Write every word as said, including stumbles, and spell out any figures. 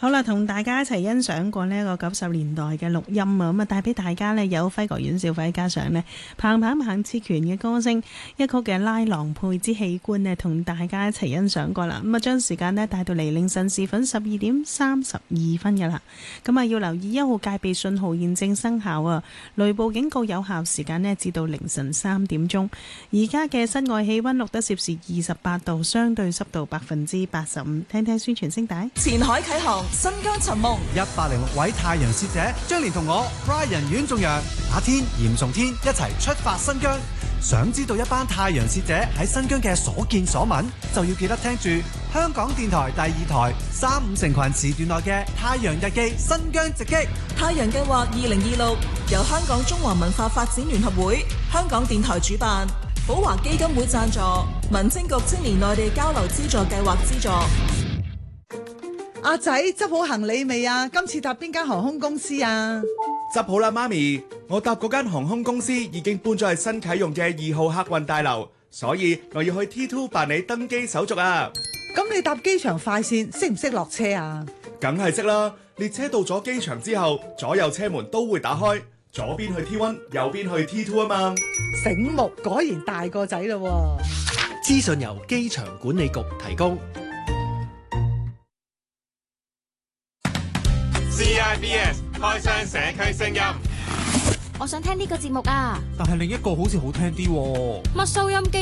好啦，同大家一齊欣賞過呢一個九十年代嘅錄音啊，咁啊帶俾大家呢有輝哥阮兆輝加上呢彭彭彭志權嘅歌聲，一曲嘅拉郎配之器官呢，同大家一齊欣賞過啦。咁啊將時間呢帶到嚟凌晨時分十二點三十二分噶啦。咁啊要留意一號戒備信號現正生效啊，雷暴警告有效時間呢至到凌晨三點鐘。而家嘅室外氣溫錄得攝氏二十八度，相對濕度百分之八十五。聽聽宣傳聲帶。 前海啟航，新疆尋夢， 一百零六位太陽使者將連同我 Brian 阮仲陽、阿天、嚴崇天一齊出發新疆。想知道一班太陽使者喺新疆嘅所見所聞，就要記得聽住香港電台第二台三五成群時段內嘅《太陽日記》新疆直擊。 太陽計劃二零二六由香港中華文化發展聯合會、香港電台主辦，寶華基金會贊助，民政局青年內地交流資助計劃資助。 阿仔執好行李未啊？今次搭邊間航空公司啊？ 執好啦，媽咪，我搭嗰間航空公司已經搬咗去新啟用嘅二號客運大樓，所以我要去 T 二 辦理登機手續啊。 咁你搭機場快線識唔識落車啊？ 梗係識啦，列車到咗機場之後，左右車門都會打開，左邊去 T 一，右邊去 T 二 啊嘛。 醒目，果然大個仔咯。 資訊由機場管理局提供。 C I B S 開箱社區聲音， 我想聽呢個節目啊， 但係另一個好似好聽啲喎。 乜收音機